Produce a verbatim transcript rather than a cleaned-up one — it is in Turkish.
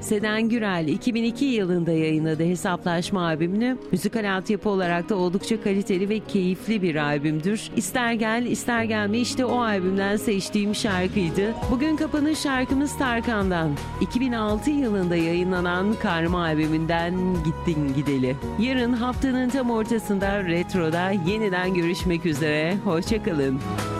Seden Gürel iki bin iki yılında yayınladığı Hesaplaşma albümünü müzikal altyapı olarak da oldukça kaliteli ve keyifli bir albümdür. İster gel ister gelme işte o albümden seçtiğim şarkıydı. Bugün kapanış şarkımız Tarkan'dan. iki bin altı yılında yayınlanan Karma albümünden Gittin Gideli. Yarın haftanın tam ortasında Retro'da yeniden görüşmek üzere. Hoşçakalın.